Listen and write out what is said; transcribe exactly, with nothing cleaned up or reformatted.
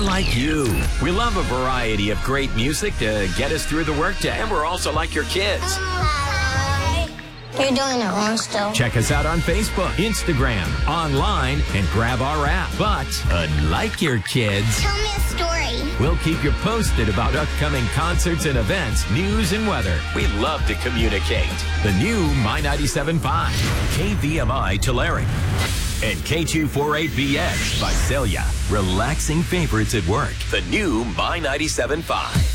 like you. We love a variety of great music to get us through the workday. And we're also like your kids. Hi. You're doing it wrong still. Check us out on Facebook, Instagram, online, and grab our app. But unlike your kids, Tell me a story. we'll keep you posted about upcoming concerts and events, news and weather. We love to communicate. The new My ninety-seven point five, K V M I Tulare, and K two forty-eight B X Visalia. Relaxing favorites at work. The new My ninety-seven point five.